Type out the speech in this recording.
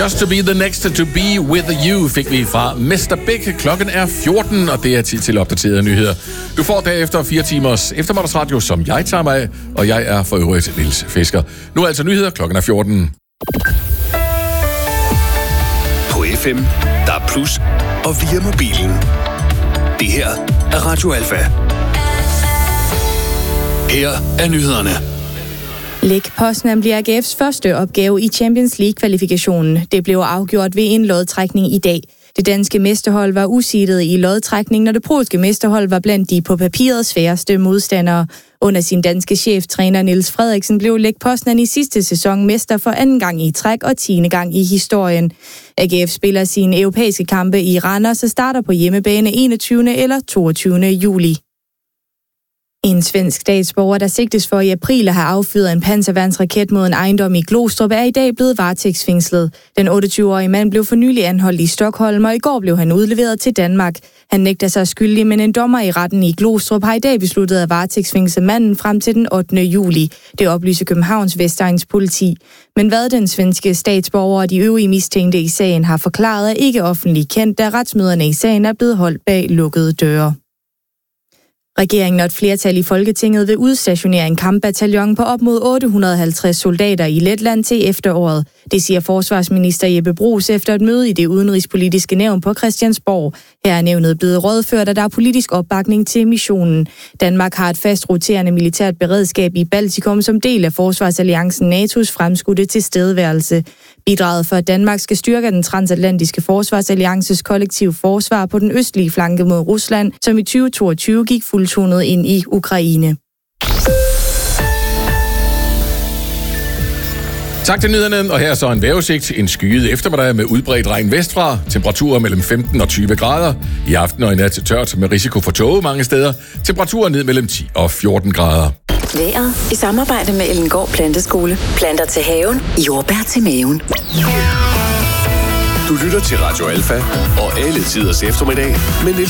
Just to be the next to be with you fik vi fra Mr. Big. Klokken er 14, og det er tid til opdaterede nyheder. Du får derefter 4 timers eftermiddagsradio, som jeg tager mig af, og jeg er for øvrigt Niels Fisker. Nu er altså nyheder, klokken er 14. På FM, der er plus, og via mobilen. Det her er Radio Alfa. Her er nyhederne. Lech Poznan bliver AGF's første opgave i Champions League-kvalifikationen. Det blev afgjort ved en lodtrækning i dag. Det danske mesterhold var useedet i lodtrækningen, og det polske mesterhold var blandt de på papiret sværeste modstandere. Under sin danske cheftræner Niels Frederiksen blev Lech Poznan i sidste sæson mester for anden gang i træk og 10. gang i historien. AGF spiller sine europæiske kampe i Randers og starter på hjemmebane 21. eller 22. juli. En svensk statsborger, der sigtes for i april at have affyret en panserværnsraket mod en ejendom i Glostrup, er i dag blevet varetægtsfængslet. Den 28-årige mand blev for nylig anholdt i Stockholm, og i går blev han udleveret til Danmark. Han nægter sig skyldig, men en dommer i retten i Glostrup har i dag besluttet at varetægtsfængsle manden frem til den 8. juli. Det oplyser Københavns Vestegns politi. Men hvad den svenske statsborger og de øvrige mistænkte i sagen har forklaret, er ikke offentligt kendt, da retsmøderne i sagen er blevet holdt bag lukkede døre. Regeringen og et flertal i Folketinget vil udstationere en kampbataljon på op mod 850 soldater i Letland til efteråret. Det siger forsvarsminister Jeppe Bruus efter et møde i det udenrigspolitiske nævn på Christiansborg. Her er nævnet blevet rådført, at der er politisk opbakning til missionen. Danmark har et fast roterende militært beredskab i Baltikum som del af forsvarsalliancen NATO's fremskudte tilstedeværelse. Bidraget for, at Danmark skal styrke den transatlantiske forsvarsalliances kollektive forsvar på den østlige flanke mod Rusland, som i 2022 gik fuldtonet ind i Ukraine. Tak til nyhederne, og her er så en vejrudsigt. En skyet eftermiddag med udbredt regn vestfra. Temperaturer mellem 15 og 20 grader. I aften og i nat til tørt med risiko for tåge mange steder. Temperaturer ned mellem 10 og 14 grader. Vejret i samarbejde med Ellengård Planteskole. Planter til haven, jordbær til maven. Du lytter til Radio Alfa og alle tiders eftermiddag med Niels